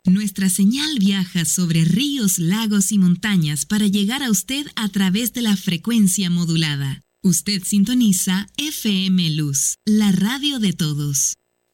Nuestra señal viaja sobre ríos, lagos y montañas para llegar a usted a través de la frecuencia modulada. Usted sintoniza FM Luz, la radio de todos.